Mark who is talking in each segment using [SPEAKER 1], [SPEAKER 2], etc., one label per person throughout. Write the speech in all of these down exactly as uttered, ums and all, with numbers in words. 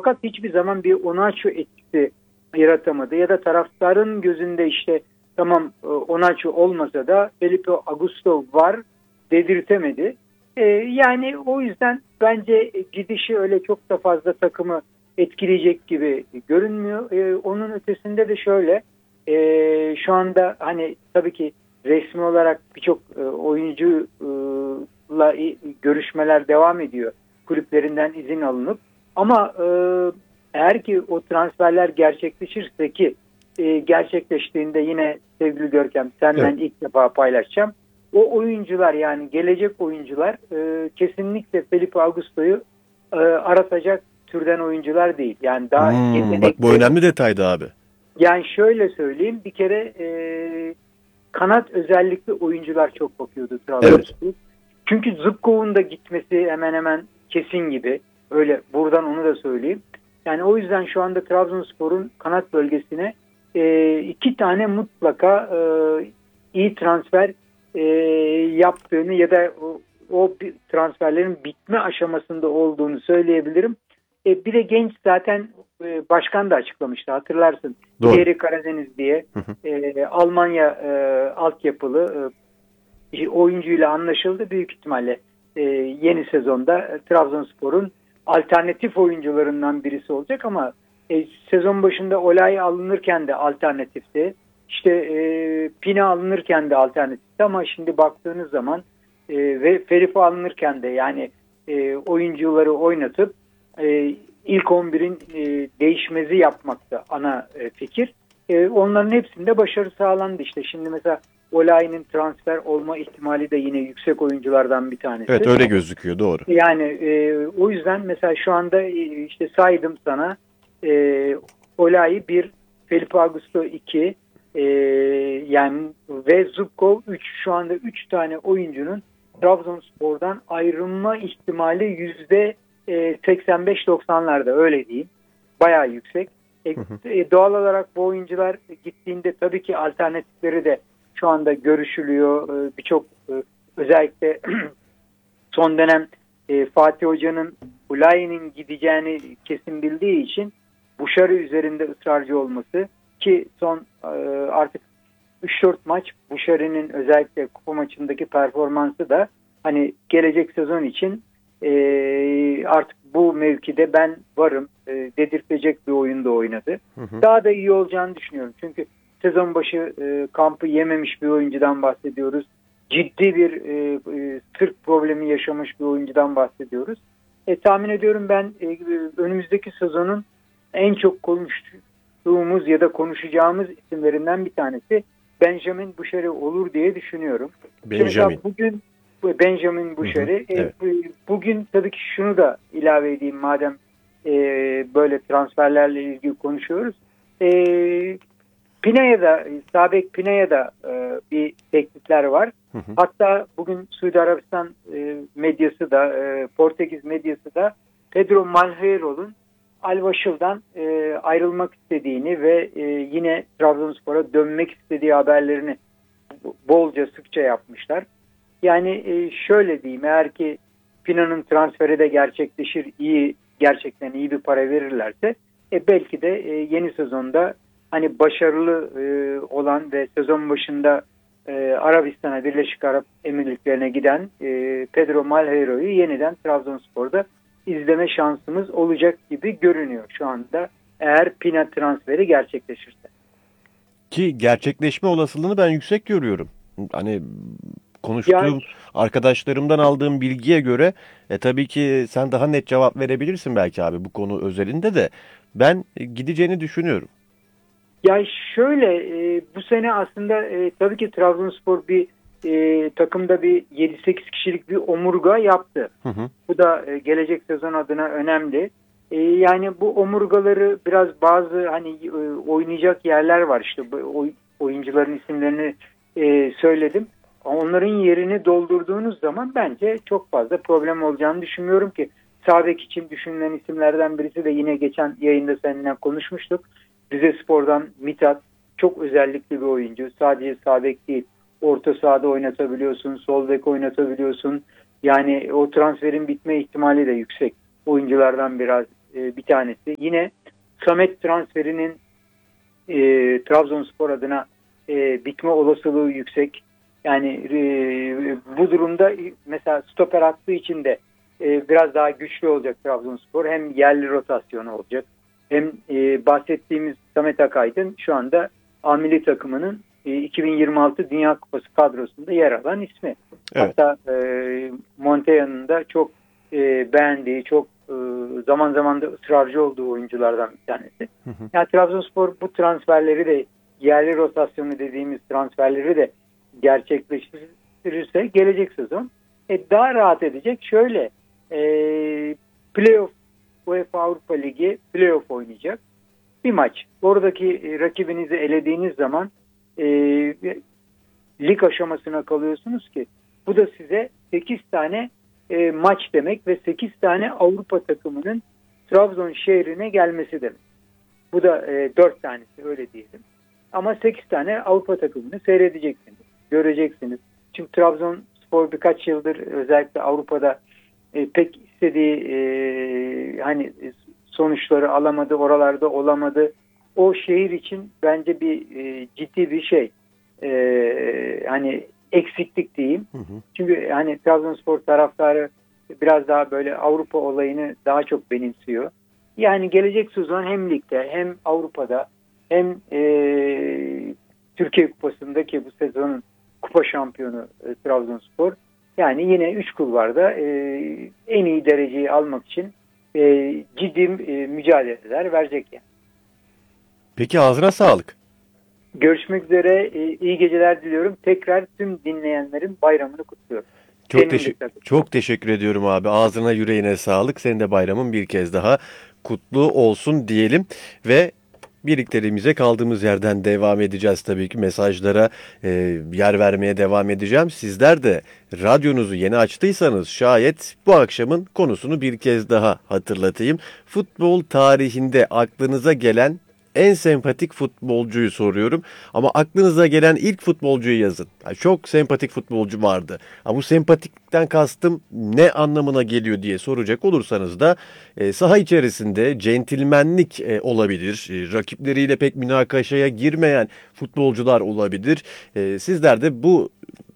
[SPEAKER 1] fakat hiçbir zaman bir Onaçu etkisi yaratamadı. Ya da taraftarın gözünde işte tamam Onaçu olmasa da Felipe Augusto var dedirtemedi. Ee, yani o yüzden bence gidişi öyle çok da fazla takımı etkileyecek gibi görünmüyor. Ee, onun ötesinde de şöyle e, şu anda hani tabii ki resmi olarak birçok e, oyuncuyla e, görüşmeler devam ediyor. Kulüplerinden izin alınıp ama e, eğer ki o transferler gerçekleşirse ki e, gerçekleştiğinde yine sevgili Görkem senden evet. ilk defa paylaşacağım. O oyuncular yani gelecek oyuncular e, kesinlikle Felipe Augusto'yu e, aratacak türden oyuncular değil. Yani daha
[SPEAKER 2] hmm,
[SPEAKER 1] yetenekli.
[SPEAKER 2] Bak bu önemli detaydı abi.
[SPEAKER 1] Yani şöyle söyleyeyim bir kere e, kanat özellikli oyuncular çok bakıyordu Trabzonspor. Evet. Çünkü Zubkov'un da gitmesi hemen hemen kesin gibi. Öyle buradan onu da söyleyeyim. Yani o yüzden şu anda Trabzonspor'un kanat bölgesine e, iki tane mutlaka e, iyi transfer e, yaptığını ya da o, o transferlerin bitme aşamasında olduğunu söyleyebilirim. E, bir de genç zaten e, başkan da açıklamıştı hatırlarsın. Diğeri Karadeniz diye e, Almanya e, altyapılı e, oyuncuyla anlaşıldı. Büyük ihtimalle e, yeni sezonda e, Trabzonspor'un alternatif oyuncularından birisi olacak ama e, sezon başında Olay alınırken de alternatifti. İşte e, Pina alınırken de alternatifti ama şimdi baktığınız zaman e, ve Felipe alınırken de yani e, oyuncuları oynatıp e, ilk on birin e, değişmezi yapmakta ana e, fikir. E, onların hepsinde başarı sağlandı işte. Şimdi mesela Olay'ın transfer olma ihtimali de yine yüksek oyunculardan bir tanesi.
[SPEAKER 2] Evet öyle gözüküyor doğru.
[SPEAKER 1] Yani e, o yüzden mesela şu anda e, işte saydım sana e, Olay'ı bir, Felipe Augusto iki e, yani ve Zubkov üç şu anda üç tane oyuncunun Trabzonspor'dan ayrılma ihtimali yüzde seksen beş doksanlarda öyle diyeyim. Bayağı yüksek. E, e, doğal olarak bu oyuncular gittiğinde tabii ki alternatifleri de şu anda görüşülüyor. E, Birçok e, özellikle son dönem e, Fatih Hoca'nın Ulayi'nin gideceğini kesin bildiği için Buşarı üzerinde ısrarcı olması ki son e, artık üç dört maç Buşarı'nın özellikle kupa maçındaki performansı da hani gelecek sezon için e, artık bu mevkide ben varım e, dedirtecek bir oyunda oynadı. Hı hı. Daha da iyi olacağını düşünüyorum. Çünkü sezon başı e, kampı yememiş bir oyuncudan bahsediyoruz. Ciddi bir e, e, sırt problemi yaşamış bir oyuncudan bahsediyoruz. E, tahmin ediyorum ben e, önümüzdeki sezonun en çok konuştuğumuz ya da konuşacağımız isimlerinden bir tanesi Benjamin Buşarı olur diye düşünüyorum.
[SPEAKER 2] Benjamin.
[SPEAKER 1] Bugün Benjamin Buşarı. Hı hı, evet. e, bugün tabii ki şunu da ilave edeyim madem e, böyle transferlerle ilgili konuşuyoruz. E, Pina'ya da, Sabek Pina'ya da e, bir teklifler var. Hı hı. Hatta bugün Suudi Arabistan e, medyası da, e, Portekiz medyası da Pedro Malheiro'nun Al-Başıl'dan e, ayrılmak istediğini ve e, yine Trabzonspor'a dönmek istediği haberlerini bolca sıkça yapmışlar. Yani e, şöyle diyeyim, eğer ki Pina'nın transferi de gerçekleşir, iyi gerçekten iyi bir para verirlerse e, belki de e, yeni sezonda hani başarılı e, olan ve sezon başında e, Arabistan'a, Birleşik Arap Emirlikleri'ne giden e, Pedro Malheiro'yu yeniden Trabzonspor'da izleme şansımız olacak gibi görünüyor şu anda eğer Pina transferi gerçekleşirse.
[SPEAKER 2] Ki gerçekleşme olasılığını ben yüksek görüyorum. Hani konuştuğum ya, arkadaşlarımdan aldığım bilgiye göre e, tabii ki sen daha net cevap verebilirsin belki abi bu konu özelinde de ben gideceğini düşünüyorum.
[SPEAKER 1] Ya şöyle e, bu sene aslında e, tabii ki Trabzonspor bir e, takımda bir yedi sekiz kişilik bir omurga yaptı. Hı hı. Bu da e, gelecek sezon adına önemli. E, yani bu omurgaları biraz bazı hani e, oynayacak yerler var işte bu oyuncuların isimlerini e, söyledim. Onların yerini doldurduğunuz zaman bence çok fazla problem olacağını düşünmüyorum ki. Sağ bek için düşünülen isimlerden birisi de yine geçen yayında seninle konuşmuştuk. Rizespor'dan Mithat çok özellikli bir oyuncu. Sadece sağ bek değil, orta sahada oynatabiliyorsun, sol bek oynatabiliyorsun. Yani o transferin bitme ihtimali de yüksek oyunculardan biraz e, bir tanesi. Yine Samet transferinin e, Trabzonspor adına e, bitme olasılığı yüksek. Yani e, bu durumda mesela stoper hattı için de e, biraz daha güçlü olacak Trabzonspor. Hem yerli rotasyonu olacak. Hem e, bahsettiğimiz Samet Akaydın şu anda A milli takımının e, iki bin yirmi altı Dünya Kupası kadrosunda yer alan ismi. Evet. Hatta e, Montella'nın da çok e, beğendiği, çok e, zaman zaman da ısrarcı olduğu oyunculardan bir tanesi. Hı hı. Yani Trabzonspor bu transferleri de, yerli rotasyonu dediğimiz transferleri de gerçekleştirirse gelecek sezon e, daha rahat edecek. Şöyle e, playoff, UEFA Avrupa Ligi playoff oynayacak bir maç. Oradaki e, rakibinizi elediğiniz zaman e, lig aşamasına kalıyorsunuz ki bu da size sekiz tane e, maç demek ve sekiz tane Avrupa takımının Trabzon şehrine gelmesi demek. Bu da e, dört tanesi öyle diyelim. Ama sekiz tane Avrupa takımını seyredeceksiniz, göreceksiniz. Çünkü Trabzonspor birkaç yıldır özellikle Avrupa'da e, pek istediği e, hani sonuçları alamadı, oralarda olamadı. O şehir için bence bir e, ciddi bir şey. E, hani eksiklik diyeyim. Hı hı. Çünkü hani Trabzonspor taraftarı biraz daha böyle Avrupa olayını daha çok benimsiyor. Yani gelecek sezon hem ligde hem Avrupa'da hem e, Türkiye Kupası'ndaki bu sezonun kupa şampiyonu e, Trabzonspor. Yani yine üç kulvarda e, en iyi dereceyi almak için e, ciddi e, mücadeleler verecek yani.
[SPEAKER 2] Peki ağzına sağlık.
[SPEAKER 1] Görüşmek üzere. E, iyi geceler diliyorum. Tekrar tüm dinleyenlerin bayramını kutluyorum.
[SPEAKER 2] Çok, teşekkür, çok teşekkür ediyorum abi. Ağzına yüreğine sağlık. Senin de bayramın bir kez daha kutlu olsun diyelim ve birliklerimize kaldığımız yerden devam edeceğiz tabii ki. Mesajlara e, yer vermeye devam edeceğim. Sizler de radyonuzu yeni açtıysanız şayet bu akşamın konusunu bir kez daha hatırlatayım. Futbol tarihinde aklınıza gelen en sempatik futbolcuyu soruyorum. Ama aklınıza gelen ilk futbolcuyu yazın. Yani çok sempatik futbolcu vardı. Ama bu sempatikten kastım ne anlamına geliyor diye soracak olursanız da e, saha içerisinde centilmenlik e, olabilir. E, rakipleriyle pek münakaşaya girmeyen futbolcular olabilir. E, sizler de bu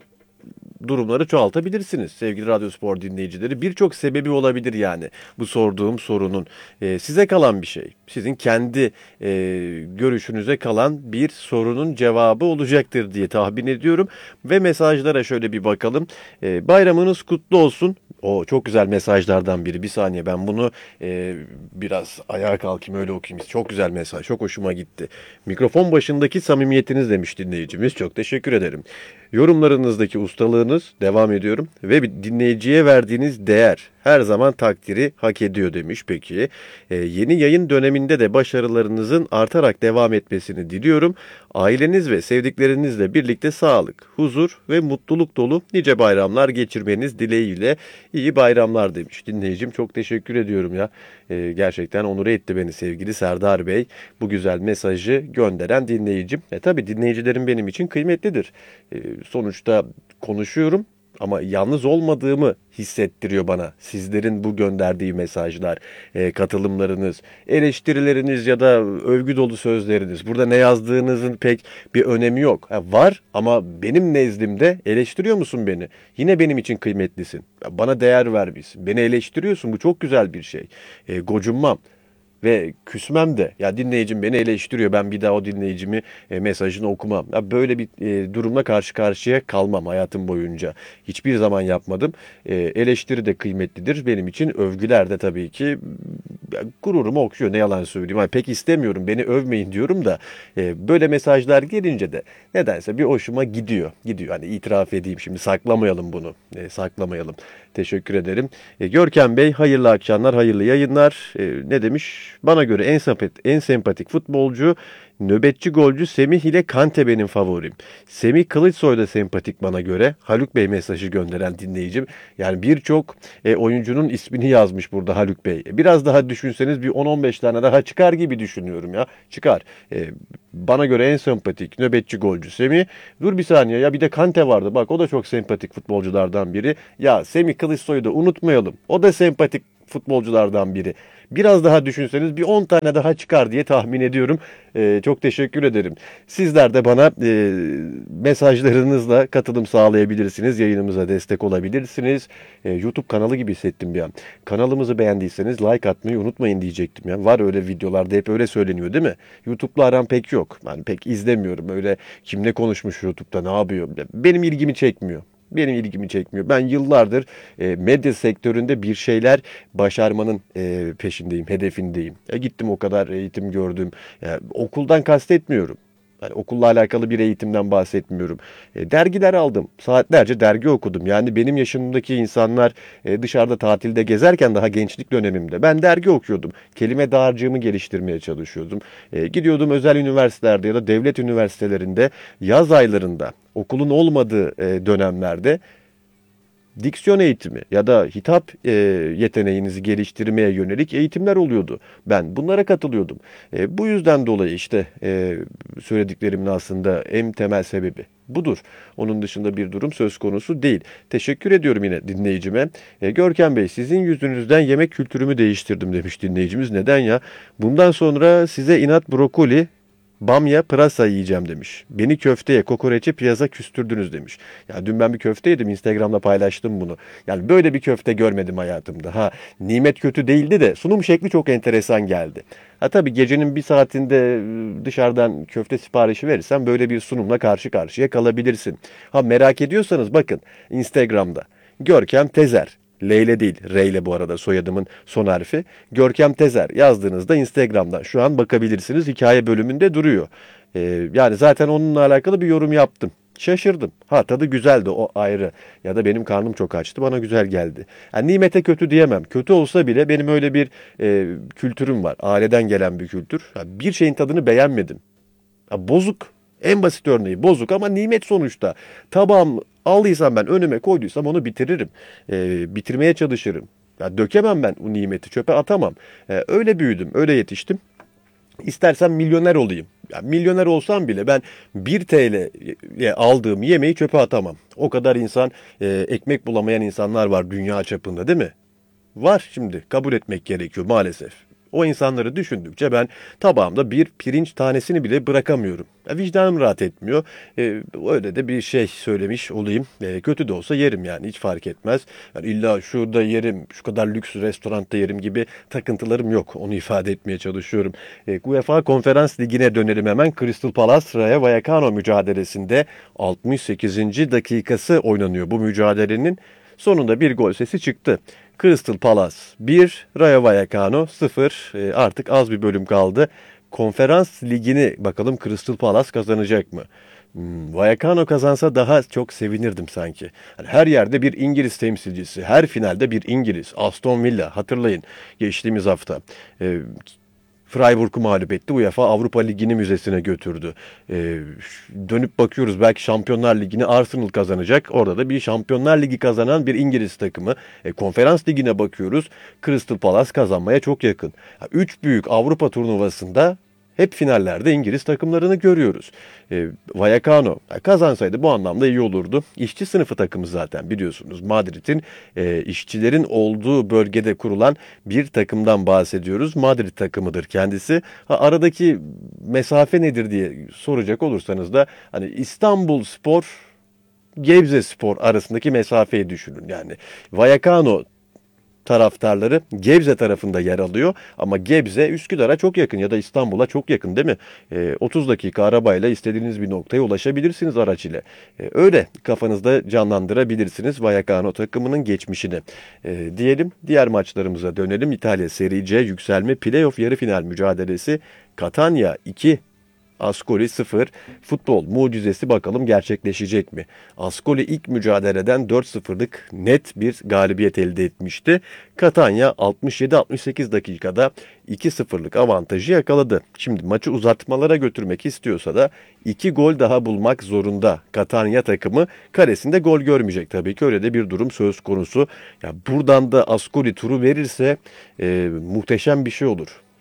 [SPEAKER 2] durumları çoğaltabilirsiniz sevgili Radyospor dinleyicileri. Birçok sebebi olabilir yani bu sorduğum sorunun. Ee, size kalan bir şey. Sizin kendi e, görüşünüze kalan bir sorunun cevabı olacaktır diye tahmin ediyorum. Ve mesajlara şöyle bir bakalım. Ee, bayramınız kutlu olsun. O çok güzel mesajlardan biri. Bir saniye ben bunu e, biraz ayağa kalkayım öyle okuyayım. Çok güzel mesaj. Çok hoşuma gitti. Mikrofon başındaki samimiyetiniz demiş dinleyicimiz. Çok teşekkür ederim. Yorumlarınızdaki ustalığınız devam ediyorum ve bir dinleyiciye verdiğiniz değer her zaman takdiri hak ediyor demiş. Peki ee, yeni yayın döneminde de başarılarınızın artarak devam etmesini diliyorum. Aileniz ve sevdiklerinizle birlikte sağlık, huzur ve mutluluk dolu nice bayramlar geçirmeniz dileğiyle iyi bayramlar demiş. Dinleyicim çok teşekkür ediyorum ya. Ee, gerçekten onur etti beni sevgili Serdar Bey. Bu güzel mesajı gönderen dinleyicim. E tabii dinleyicilerim benim için kıymetlidir. Ee, sonuçta konuşuyorum ama yalnız olmadığımı hissettiriyor bana sizlerin bu gönderdiği mesajlar, e, katılımlarınız, eleştirileriniz ya da övgü dolu sözleriniz. Burada ne yazdığınızın pek bir önemi yok. Ha, var ama benim nezdimde eleştiriyor musun beni? Yine benim için kıymetlisin. Bana değer vermişsin. Beni eleştiriyorsun. Bu çok güzel bir şey. E, gocunmam. Ve küsmem de ya dinleyicim beni eleştiriyor ben bir daha o dinleyicimi e, mesajını okumam. Ya böyle bir e, durumla karşı karşıya kalmam hayatım boyunca. Hiçbir zaman yapmadım. E, eleştiri de kıymetlidir benim için. Övgüler de tabii ki ya, gururumu okşuyor ne yalan söyleyeyim. Yani pek istemiyorum beni övmeyin diyorum da e, böyle mesajlar gelince de nedense bir hoşuma gidiyor. Gidiyor hani itiraf edeyim şimdi saklamayalım bunu. E, saklamayalım. Teşekkür ederim. E, Görkem Bey hayırlı akşamlar, hayırlı yayınlar. E, ne demiş? Bana göre en sempatik, en sempatik futbolcu nöbetçi golcü Semih ile Kante benim favorim. Semih Kılıçsoy da sempatik bana göre. Haluk Bey mesajı gönderen dinleyicim. Yani birçok e, oyuncunun ismini yazmış burada Haluk Bey. E, biraz daha düşünseniz bir on on beş tane daha çıkar gibi düşünüyorum ya. Çıkar. E, bana göre en sempatik nöbetçi golcü Semih. Dur bir saniye ya bir de Kante vardı. Bak o da çok sempatik futbolculardan biri. Ya Semih Kılıçsoy'u da unutmayalım. O da sempatik futbolculardan biri. Biraz daha düşünseniz bir on tane daha çıkar diye tahmin ediyorum. Ee, çok teşekkür ederim. Sizler de bana e, mesajlarınızla katılım sağlayabilirsiniz. Yayınımıza destek olabilirsiniz. E, YouTube kanalı gibi hissettim bir an. Kanalımızı beğendiyseniz like atmayı unutmayın diyecektim. Yani var öyle videolarda hep öyle söyleniyor değil mi? YouTube'la aram pek yok. Yani pek izlemiyorum. Öyle kim ne konuşmuş YouTube'da ne yapıyor. Benim ilgimi çekmiyor. Benim ilgimi çekmiyor. Ben yıllardır e, medya sektöründe bir şeyler başarmanın e, peşindeyim, hedefindeyim. E, gittim o kadar eğitim gördüm. Yani okuldan kastetmiyorum. Yani okulla alakalı bir eğitimden bahsetmiyorum. E, dergiler aldım. Saatlerce dergi okudum. Yani benim yaşımdaki insanlar e, dışarıda tatilde gezerken daha gençlik dönemimde ben dergi okuyordum. Kelime dağarcığımı geliştirmeye çalışıyordum. E, gidiyordum özel üniversitelerde ya da devlet üniversitelerinde yaz aylarında okulun olmadığı e, dönemlerde diksiyon eğitimi ya da hitap e, yeteneğinizi geliştirmeye yönelik eğitimler oluyordu. Ben bunlara katılıyordum. E, bu yüzden dolayı işte e, söylediklerimin aslında en temel sebebi budur. Onun dışında bir durum söz konusu değil. Teşekkür ediyorum yine dinleyicime. E, Görkem Bey, sizin yüzünüzden yemek kültürümü değiştirdim demiş dinleyicimiz. Neden ya? Bundan sonra size inat brokoli, bamya, pırasa yiyeceğim demiş. Beni köfteye, kokoreçe, piyaza küstürdünüz demiş. Ya dün ben bir köfte yedim. Instagram'da paylaştım bunu. Yani böyle bir köfte görmedim hayatımda. Ha, nimet kötü değildi de sunum şekli çok enteresan geldi. Ha tabii gecenin bir saatinde dışarıdan köfte siparişi verirsen böyle bir sunumla karşı karşıya kalabilirsin. Ha merak ediyorsanız bakın Instagram'da Görkem Tezer. Leyle değil, Reyle bu arada soyadımın son harfi. Görkem Tezer yazdığınızda Instagram'dan şu an bakabilirsiniz. Hikaye bölümünde duruyor. Ee, yani zaten onunla alakalı bir yorum yaptım. Şaşırdım. Ha tadı güzeldi o ayrı. Ya da benim karnım çok açtı bana güzel geldi. Yani nimete kötü diyemem. Kötü olsa bile benim öyle bir e, kültürüm var. Aileden gelen bir kültür. Ya bir şeyin tadını beğenmedim. Ya bozuk. En basit örneği bozuk ama nimet sonuçta. Tabağım aldıysam ben önüme koyduysam onu bitiririm. Ee, bitirmeye çalışırım. Ya dökemem ben bu nimeti çöpe atamam. Ee, öyle büyüdüm öyle yetiştim. İstersen milyoner olayım. Ya milyoner olsam bile ben bir T L'ye aldığım yemeği çöpe atamam. O kadar insan e, ekmek bulamayan insanlar var dünya çapında değil mi? Var şimdi kabul etmek gerekiyor maalesef. O insanları düşündükçe ben tabağımda bir pirinç tanesini bile bırakamıyorum. Ya vicdanım rahat etmiyor. Ee, öyle de bir şey söylemiş olayım. Ee, kötü de olsa yerim yani hiç fark etmez. Yani illa şurada yerim, şu kadar lüks restoranda yerim gibi takıntılarım yok. Onu ifade etmeye çalışıyorum. Ee, UEFA Konferans Ligi'ne dönelim hemen. Crystal Palace Rayo Vallecano mücadelesinde altmış sekizinci dakikası oynanıyor bu mücadelenin. Sonunda bir gol sesi çıktı. Crystal Palace bir, Rayo Vallecano sıfır. E, artık az bir bölüm kaldı. Konferans ligini bakalım Crystal Palace kazanacak mı? Hmm, Vallecano kazansa daha çok sevinirdim sanki. Yani her yerde bir İngiliz temsilcisi, her finalde bir İngiliz. Aston Villa hatırlayın geçtiğimiz hafta. E, Freiburg'u mağlup etti. UEFA Avrupa Ligi'ni müzesine götürdü. Ee, dönüp bakıyoruz belki Şampiyonlar Ligi'ni Arsenal kazanacak. Orada da bir Şampiyonlar Ligi kazanan bir İngiliz takımı. E, Konferans Ligi'ne bakıyoruz. Crystal Palace kazanmaya çok yakın. Üç büyük Avrupa turnuvasında hep finallerde İngiliz takımlarını görüyoruz. E, Vallecano kazansaydı bu anlamda iyi olurdu. İşçi sınıfı takımı zaten biliyorsunuz. Madrid'in e, işçilerin olduğu bölgede kurulan bir takımdan bahsediyoruz. Madrid takımıdır kendisi. Ha, aradaki mesafe nedir diye soracak olursanız da hani İstanbul Spor, Gebze Spor arasındaki mesafeyi düşünün. Yani Vallecano taraftarları Gebze tarafında yer alıyor. Ama Gebze Üsküdar'a çok yakın ya da İstanbul'a çok yakın değil mi? E, otuz dakika arabayla istediğiniz bir noktaya ulaşabilirsiniz araç ile. E, öyle kafanızda canlandırabilirsiniz Vallecano takımının geçmişini. E, diyelim diğer maçlarımıza dönelim. İtalya Serie C yükselme playoff yarı final mücadelesi. Catania iki. Ascoli sıfır. Futbol mucizesi bakalım gerçekleşecek mi? Ascoli ilk mücadeleden dört sıfırlık net bir galibiyet elde etmişti. Catania altmış yedi altmış sekiz dakikada iki sıfırlık avantajı yakaladı. Şimdi maçı uzatmalara götürmek istiyorsa da iki gol daha bulmak zorunda. Catania takımı karesinde gol görmeyecek tabii ki öyle de bir durum söz konusu. Ya buradan da Ascoli turu verirse e, muhteşem bir şey olur.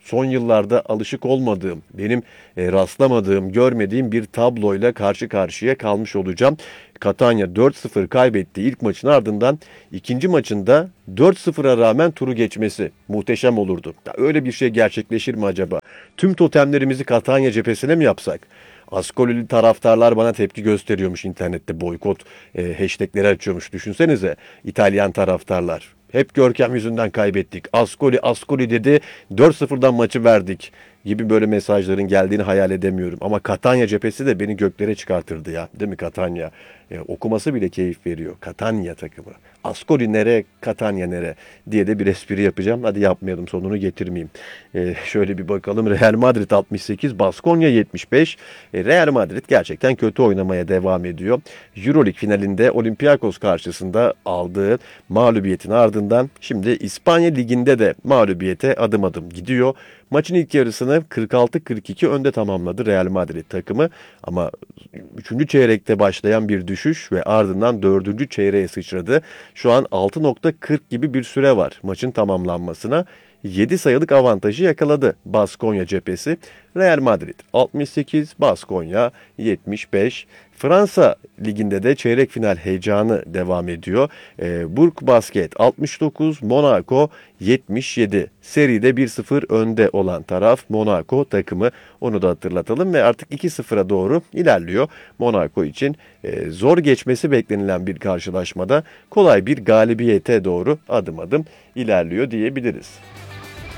[SPEAKER 2] son yıllarda alışık olmadığım, benim e, rastlamadığım, görmediğim bir tabloyla karşı karşıya kalmış olacağım. Catania dört sıfır kaybettiği ilk maçın ardından ikinci maçında dört sıfıra rağmen turu geçmesi muhteşem olurdu. Ya öyle bir şey gerçekleşir mi acaba? Tüm totemlerimizi Catania cephesine mi yapsak? Ascolili taraftarlar bana tepki gösteriyormuş internette, boykot e, hashtagleri açıyormuş. Düşünsenize İtalyan taraftarlar. Hep Görkem yüzünden kaybettik. Ascoli, Ascoli dedi. dört sıfırdan maçı verdik gibi böyle mesajların geldiğini hayal edemiyorum. Ama Catania cephesi de beni göklere çıkartırdı ya. Değil mi Catania? E, okuması bile keyif veriyor. Catania takımı. Ascoli nere, Catania nere diye de bir espri yapacağım. Hadi yapmayalım, sonunu getirmeyeyim. E, şöyle bir bakalım. Real Madrid altmış sekiz, Baskonya yetmiş beş. E, Real Madrid gerçekten kötü oynamaya devam ediyor. Euroleague finalinde Olympiakos karşısında aldığı mağlubiyetin ardından şimdi İspanya Ligi'nde de mağlubiyete adım adım gidiyor. Maçın ilk yarısını kırk altı kırk iki önde tamamladı Real Madrid takımı. Ama üçüncü çeyrekte başlayan bir düşüş ve ardından dördüncü çeyreğe sıçradı. Şu an altı nokta kırk gibi bir süre var maçın tamamlanmasına. yedi sayılık avantajı yakaladı Baskonya cephesi. Real Madrid altmış sekiz, Baskonya yetmiş beş. Fransa Ligi'nde de çeyrek final heyecanı devam ediyor. E, Burg Basket altmış dokuz, Monaco yetmiş yedi. Seride bir sıfır önde olan taraf Monaco takımı. Onu da hatırlatalım ve artık iki sıfıra doğru ilerliyor. Monaco için e, zor geçmesi beklenilen bir karşılaşmada kolay bir galibiyete doğru adım adım ilerliyor diyebiliriz.